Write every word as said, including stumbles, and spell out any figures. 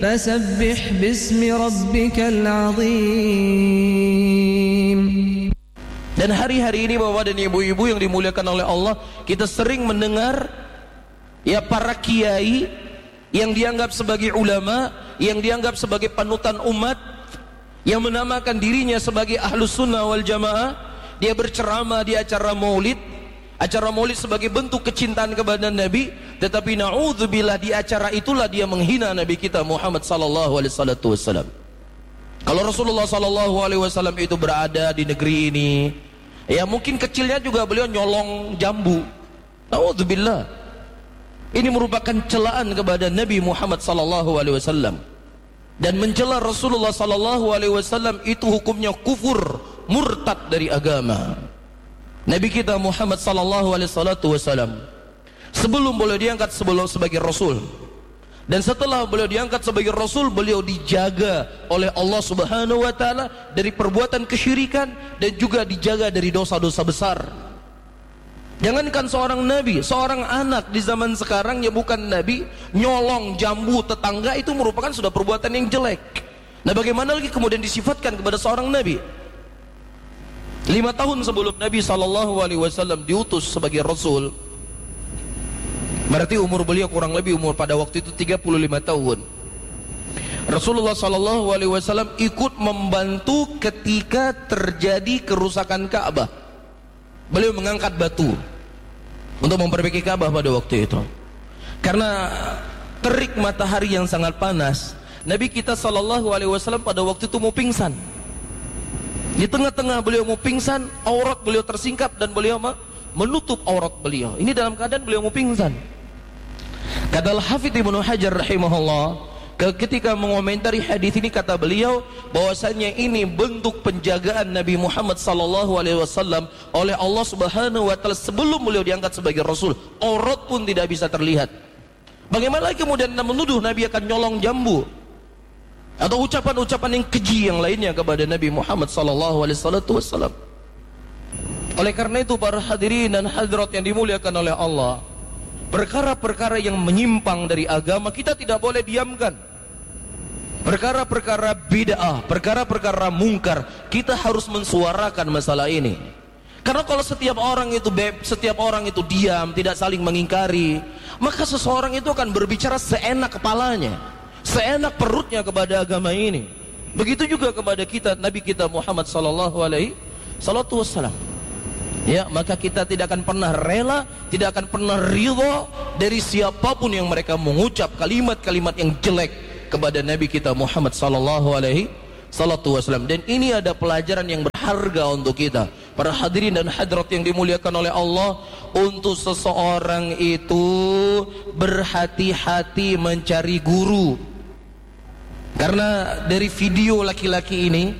Fasabbih bismi rabbikal azim. Dan hari-hari ini Bapak dan Ibu-ibu yang dimuliakan oleh Allah, kita sering mendengar ya para kiai yang dianggap sebagai ulama, yang dianggap sebagai panutan umat, yang menamakan dirinya sebagai ahlus sunnah wal jamaah, dia berceramah di acara maulid, acara maulid sebagai bentuk kecintaan kepada Nabi, tetapi na'udzubillah di acara itulah dia menghina Nabi kita Muhammad sallallahu alaihi wasallam. Kalau Rasulullah sallallahu alaihi wasallam itu berada di negeri ini, ya mungkin kecilnya juga beliau nyolong jambu. Na'udzubillah. Ini merupakan celaan kepada Nabi Muhammad sallallahu alaihi wasallam. Dan mencela Rasulullah sallallahu alaihi wasallam itu hukumnya kufur, murtad dari agama. Nabi kita Muhammad sallallahu alaihi wasallam sebelum beliau diangkat sebelum sebagai rasul, dan setelah beliau diangkat sebagai rasul, beliau dijaga oleh Allah Subhanahu wa taala dari perbuatan kesyirikan dan juga dijaga dari dosa-dosa besar. Jangankan seorang nabi, seorang anak di zaman sekarang yang bukan nabi nyolong jambu tetangga itu merupakan sudah perbuatan yang jelek. Nah, bagaimana lagi kemudian disifatkan kepada seorang nabi? Lima tahun sebelum Nabi sallallahu alaihi wasallam diutus sebagai rasul, berarti umur beliau kurang lebih umur pada waktu itu tiga puluh lima tahun. Rasulullah sallallahu alaihi wasallam ikut membantu ketika terjadi kerusakan Ka'bah. Beliau mengangkat batu untuk memperbaiki Ka'bah pada waktu itu. Karena terik matahari yang sangat panas, Nabi kita sallallahu alaihi wasallam pada waktu itu mau pingsan. Di tengah-tengah beliau mau pingsan, aurat beliau tersingkap dan beliau menutup aurat beliau. Ini dalam keadaan beliau mau pingsan. Kata Al-Hafidz Ibnu Hajar rahimahullah, ketika mengomentari hadis ini, kata beliau bahwasanya ini bentuk penjagaan Nabi Muhammad sallallahu alaihi wasallam oleh Allah Subhanahu wa taala sebelum beliau diangkat sebagai rasul. Aurat pun tidak bisa terlihat. Bagaimana kemudian menuduh Nabi akan nyolong jambu atau ucapan-ucapan yang keji yang lainnya kepada Nabi Muhammad sallallahu alaihi wasallam. Oleh karena itu para hadirin dan hadirat yang dimuliakan oleh Allah, perkara-perkara yang menyimpang dari agama kita tidak boleh diamkan. Perkara-perkara bid'ah, perkara-perkara mungkar, kita harus mensuarakan masalah ini. Karena kalau setiap orang itu setiap orang itu diam, tidak saling mengingkari, maka seseorang itu akan berbicara seenak kepalanya, seenak perutnya kepada agama ini. Begitu juga kepada kita, Nabi kita Muhammad sallallahu alaihi wasallam. Ya, maka kita tidak akan pernah rela, tidak akan pernah ridha dari siapapun yang mereka mengucap kalimat-kalimat yang jelek kepada Nabi kita Muhammad sallallahu alaihi wasallam. Dan ini ada pelajaran yang berharga untuk kita, para hadirin dan hadirat yang dimuliakan oleh Allah, untuk seseorang itu berhati-hati mencari guru. Karena dari video laki-laki ini